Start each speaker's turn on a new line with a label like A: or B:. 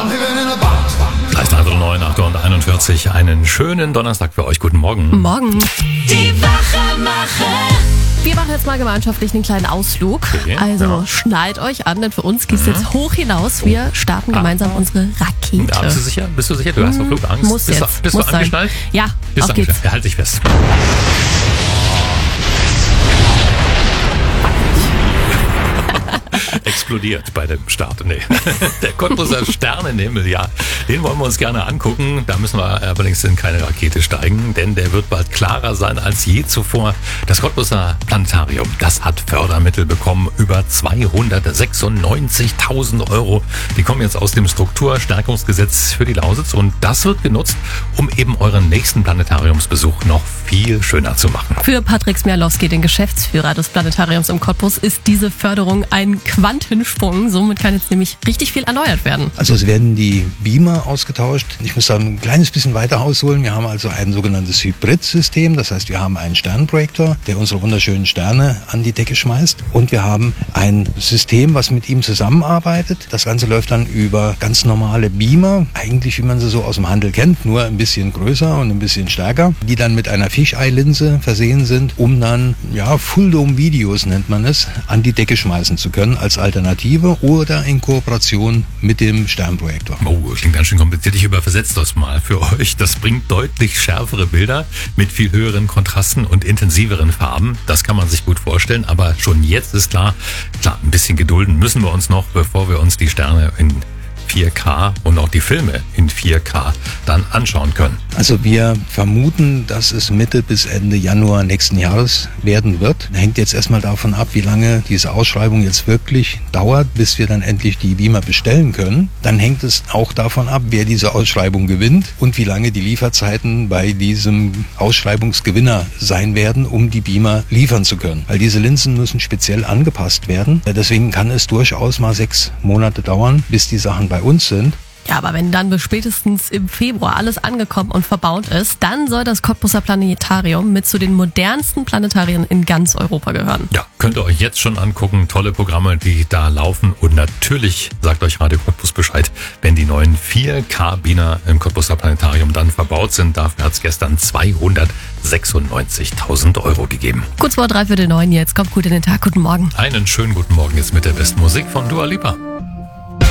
A: 3:09, 8:41. Einen schönen Donnerstag für euch. Guten Morgen.
B: Morgen.
C: Die Wachemacher.
B: Wir machen jetzt mal gemeinschaftlich einen kleinen Ausflug.
A: Okay,
B: Also
A: ja.
B: schnallt euch an, denn für uns geht's jetzt hoch hinaus. Wir starten gemeinsam unsere Rakete.
A: Ja, bist du sicher? Du hast doch Flugangst.
B: Muss
A: bist
B: jetzt.
A: bist
B: Muss
A: du
B: sein.
A: angeschnallt?
B: Ja,
A: Bist
B: auf
A: du
B: geht's.
A: angeschnallt? Ja, halt dich fest. Explodiert bei dem Start. Nee. Der Cottbuser Sternenhimmel, ja, den wollen wir uns gerne angucken. Da müssen wir allerdings in keine Rakete steigen, denn der wird bald klarer sein als je zuvor. Das Cottbuser Planetarium, das hat Fördermittel bekommen, über 296.000 Euro. Die kommen jetzt aus dem Strukturstärkungsgesetz für die Lausitz und das wird genutzt, um eben euren nächsten Planetariumsbesuch noch viel schöner zu machen.
B: Für Patrick Smialowski, den Geschäftsführer des Planetariums im Cottbus, ist diese Förderung ein Quantensprung. Somit kann jetzt nämlich richtig viel erneuert werden.
D: Also es werden die Beamer ausgetauscht. Ich muss da ein kleines bisschen weiter ausholen. Wir haben also ein sogenanntes Hybrid-System. Das heißt, wir haben einen Sternprojektor, der unsere wunderschönen Sterne an die Decke schmeißt. Und wir haben ein System, was mit ihm zusammenarbeitet. Das Ganze läuft dann über ganz normale Beamer, eigentlich wie man sie so aus dem Handel kennt, nur ein bisschen größer und ein bisschen stärker, die dann mit einer Fisheye-Linse versehen sind, um dann, ja, Full-Dome-Videos nennt man es, an die Decke schmeißen zu können als Alternative oder in Kooperation mit dem Sternprojektor.
A: Oh, klingt ganz schön kompliziert. Ich übersetze das mal für euch. Das bringt deutlich schärfere Bilder mit viel höheren Kontrasten und intensiveren Farben. Das kann man sich gut vorstellen, aber schon jetzt ist klar, ein bisschen gedulden müssen wir uns noch, bevor wir uns die Sterne in 4K und auch die Filme in 4K dann anschauen können.
D: Also wir vermuten, dass es Mitte bis Ende Januar nächsten Jahres werden wird. Hängt jetzt erstmal davon ab, wie lange diese Ausschreibung jetzt wirklich dauert, bis wir dann endlich die Beamer bestellen können. Dann hängt es auch davon ab, wer diese Ausschreibung gewinnt und wie lange die Lieferzeiten bei diesem Ausschreibungsgewinner sein werden, um die Beamer liefern zu können. Weil diese Linsen müssen speziell angepasst werden. Deswegen kann es durchaus mal 6 Monate dauern, bis die Sachen bei uns sind.
B: Ja, aber wenn dann bis spätestens im Februar alles angekommen und verbaut ist, dann soll das Cottbuser Planetarium mit zu den modernsten Planetarien in ganz Europa gehören.
A: Ja, könnt ihr euch jetzt schon angucken. Tolle Programme, die da laufen. Und natürlich sagt euch Radio Cottbus Bescheid, wenn die neuen 4K-Beamer im Cottbuser Planetarium dann verbaut sind. Dafür hat es gestern 296.000 Euro gegeben.
B: Kurz vor 8:45 jetzt. Kommt gut in den Tag. Guten Morgen.
A: Einen schönen guten Morgen jetzt mit der besten Musik von Dua Lipa.